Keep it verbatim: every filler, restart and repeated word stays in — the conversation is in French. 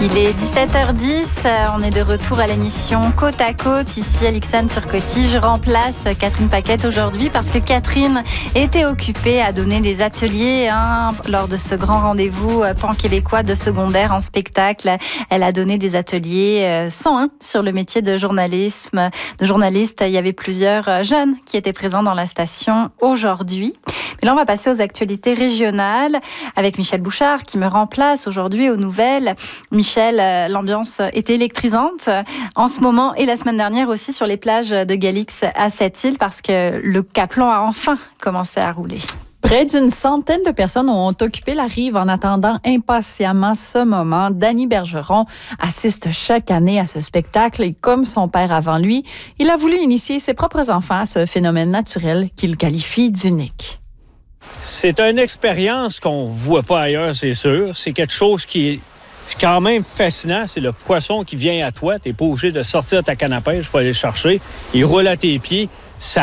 Il est dix-sept heures dix, on est de retour à l'émission Côte à Côte, ici à Lixane-sur-Coty. Je remplace Catherine Paquette aujourd'hui parce que Catherine était occupée à donner des ateliers hein, lors de ce grand rendez-vous pan-québécois de secondaire en spectacle. Elle a donné des ateliers cent un sur le métier de journalisme, de journaliste. Il y avait plusieurs jeunes qui étaient présents dans la station aujourd'hui. Mais là, on va passer aux actualités régionales avec Michel Bouchard qui me remplace aujourd'hui aux nouvelles. Michel, l'ambiance était électrisante en ce moment et la semaine dernière aussi sur les plages de Galix à Sept-Îles parce que le Cap-Long a enfin commencé à rouler. Près d'une centaine de personnes ont occupé la rive en attendant impatiemment ce moment. Danny Bergeron assiste chaque année à ce spectacle et comme son père avant lui, il a voulu initier ses propres enfants à ce phénomène naturel qu'il qualifie d'unique. C'est une expérience qu'on ne voit pas ailleurs, c'est sûr. C'est quelque chose qui est quand même fascinant. C'est le poisson qui vient à toi. Tu n'es pas obligé de sortir ta canne à pêche pour aller le chercher. Il roule à tes pieds.